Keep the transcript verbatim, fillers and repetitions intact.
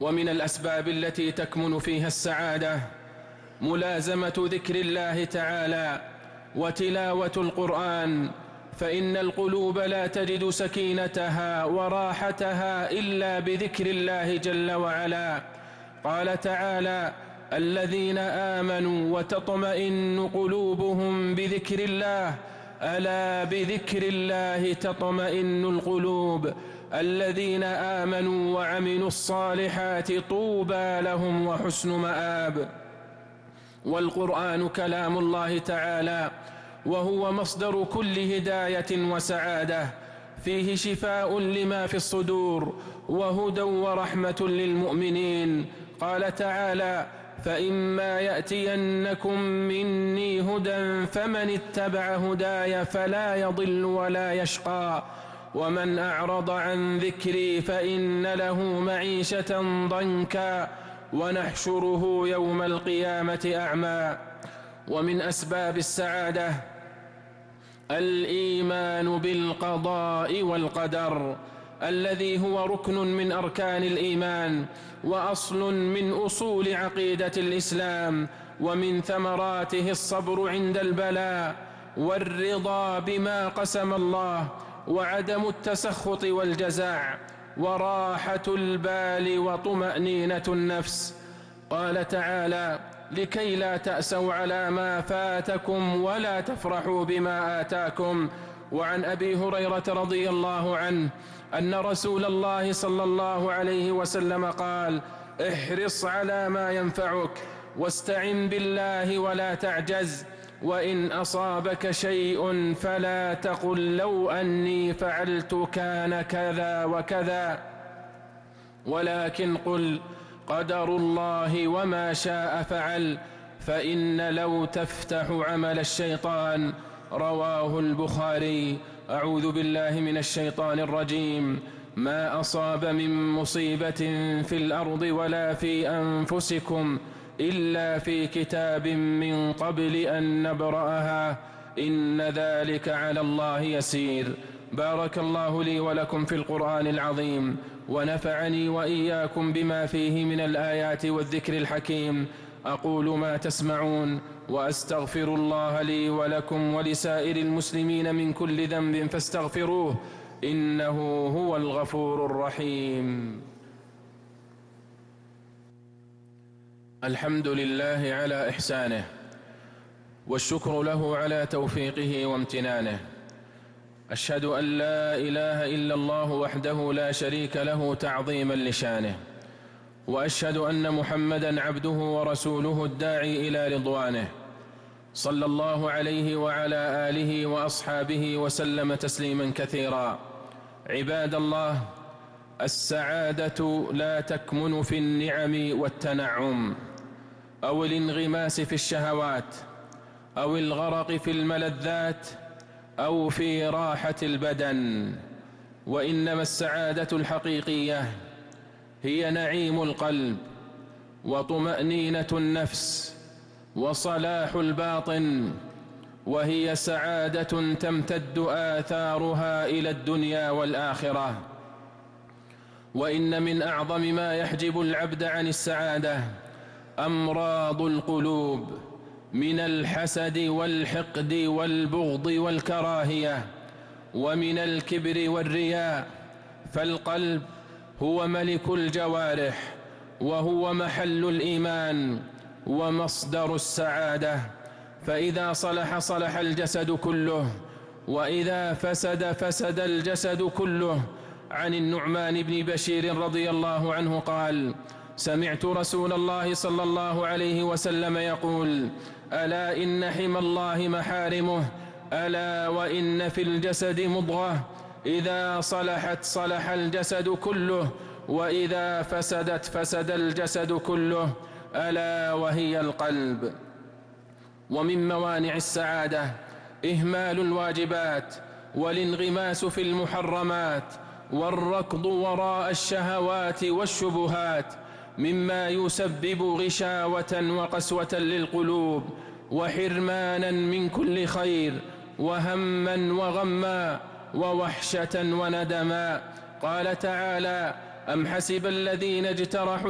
ومن الأسباب التي تكمن فيها السعادة ملازمة ذكر الله تعالى وتلاوة القرآن، فإن القلوب لا تجد سكينتها وراحتها إلا بذكر الله جل وعلا. قال تعالى: الذين آمنوا وتطمئن قلوبهم بذكر الله، ألا بذكر الله تطمئن القلوب، الذين آمنوا وعملوا الصالحات طوبى لهم وحسن مآب. والقرآن كلام الله تعالى، وهو مصدر كل هداية وسعادة، فيه شفاء لما في الصدور وهدى ورحمة للمؤمنين. قال تعالى: فإما يأتينكم مني هدى فمن اتبع هداي فلا يضل ولا يشقى، ومن أعرض عن ذكري فإن له معيشة ضنكا ونحشره يوم القيامة أعمى. ومن أسباب السعادة الإيمان بالقضاء والقدر، الذي هو ركن من أركان الإيمان وأصل من أصول عقيدة الإسلام، ومن ثمراته الصبر عند البلاء والرضا بما قسم الله، وعدم التسخط والجزع، وراحة البال وطمأنينة النفس. قال تعالى: لكي لا تأسوا على ما فاتكم ولا تفرحوا بما آتاكم. وعن أبي هريرة رضي الله عنه أن رسول الله صلى الله عليه وسلم قال: احرص على ما ينفعك واستعن بالله ولا تعجز، وإن أصابك شيء فلا تقل لو أني فعلت كان كذا وكذا، ولكن قل قدر الله وما شاء فعل، فإن لو تفتح عمل الشيطان. رواه البخاري. أعوذ بالله من الشيطان الرجيم. ما أصاب من مصيبة في الأرض ولا في أنفسكم إلا في كتاب من قبل أن نبرأها، إن ذلك على الله يسير. بارك الله لي ولكم في القرآن العظيم، ونفعني وإياكم بما فيه من الآيات والذكر الحكيم. أقول ما تسمعون، وأستغفر الله لي ولكم ولسائر المسلمين من كل ذنب فاستغفروه، إنه هو الغفور الرحيم. الحمد لله على إحسانه، والشكر له على توفيقه وامتنانه. أشهد أن لا إله إلا الله وحده لا شريك له تعظيما لشانه، وأشهد أن محمدا عبده ورسوله الداعي إلى رضوانه، صلى الله عليه وعلى آله وأصحابه وسلم تسليما كثيرا. عباد الله، السعادة لا تكمن في النعم والتنعم أو الانغماس في الشهوات أو الغرق في الملذات أو في راحة البدن، وإنما السعادة الحقيقية هي نعيم القلب وطمأنينة النفس وصلاح الباطن، وهي سعادة تمتد آثارها إلى الدنيا والآخرة. وإن من أعظم ما يحجب العبد عن السعادة أمراض القلوب من الحسد والحقد والبغض والكراهية، ومن الكبر والرياء. فالقلب هو ملك الجوارح، وهو محل الإيمان ومصدر السعادة، فإذا صلح صلح الجسد كله، وإذا فسد فسد الجسد كله. عن النعمان بن بشير رضي الله عنه قال: سمعت رسول الله صلى الله عليه وسلم يقول: ألا إن حمى الله محارمه، ألا وإن في الجسد مضغة إذا صلحت صلح الجسد كله، وإذا فسدت فسد الجسد كله، ألا وهي القلب. ومن موانع السعادة إهمال الواجبات والانغماس في المحرمات والركض وراء الشهوات والشبهات، مما يسبب غشاوة وقسوة للقلوب وحرمانا من كل خير وهما وغما ووحشة وندما. قال تعالى: أم حسب الذين اجترحوا